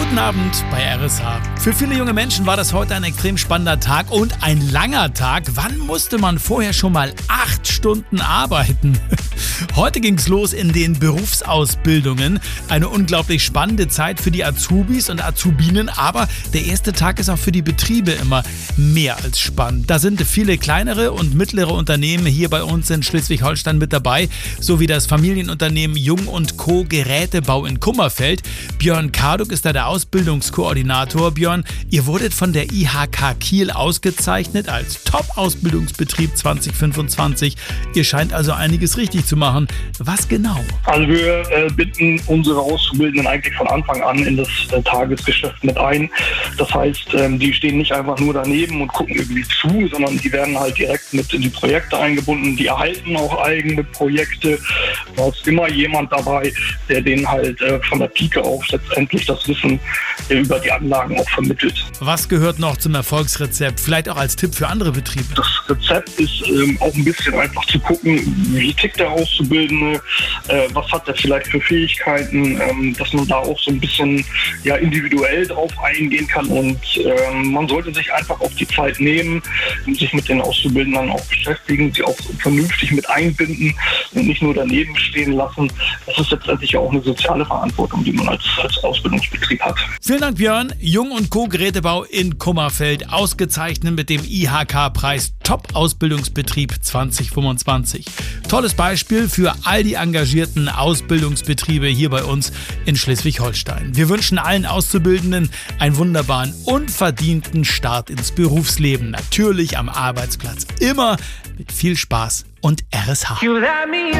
Guten Abend bei RSH. Für viele junge Menschen war das heute ein extrem spannender Tag und ein langer Tag. Wann musste man vorher schon mal 8 Stunden arbeiten? Heute ging's los in den Berufsausbildungen. Eine unglaublich spannende Zeit für die Azubis und Azubinen, aber der erste Tag ist auch für die Betriebe immer mehr als spannend. Da sind viele kleinere und mittlere Unternehmen hier bei uns in Schleswig-Holstein mit dabei, sowie das Familienunternehmen Jung & Co. Gerätebau in Kummerfeld. Björn Karduk ist da der Ausbildungskoordinator. Björn, ihr wurdet von der IHK Kiel ausgezeichnet als Top-Ausbildungsbetrieb 2025. Ihr scheint also einiges richtig zu machen. Was genau? Also wir binden unsere Auszubildenden eigentlich von Anfang an in das Tagesgeschäft mit ein. Das heißt, die stehen nicht einfach nur daneben und gucken irgendwie zu, sondern die werden halt direkt mit in die Projekte eingebunden. Die erhalten auch eigene Projekte. Da ist immer jemand dabei, der denen halt von der Pike auf letztendlich das Wissen über die Anlagen auch vermittelt. Was gehört noch zum Erfolgsrezept? Vielleicht auch als Tipp für andere Betriebe? Das Rezept ist auch ein bisschen einfach zu gucken, wie tickt der Auszubildende, was hat er vielleicht für Fähigkeiten, dass man da auch so ein bisschen individuell drauf eingehen kann und man sollte sich einfach auch die Zeit nehmen, sich mit den Auszubildenden auch beschäftigen, sie auch vernünftig mit einbinden und nicht nur daneben stehen lassen. Das ist letztendlich auch eine soziale Verantwortung, die man als Ausbildungsbetrieb hat. Vielen Dank, Björn. Jung & Co. Gerätebau in Kummerfeld, ausgezeichnet mit dem IHK-Preis Top-Ausbildungsbetrieb 2025. Tolles Beispiel für all die engagierten Ausbildungsbetriebe hier bei uns in Schleswig-Holstein. Wir wünschen allen Auszubildenden einen wunderbaren, unverdienten Start ins Berufsleben. Natürlich am Arbeitsplatz. Immer mit viel Spaß und RSH.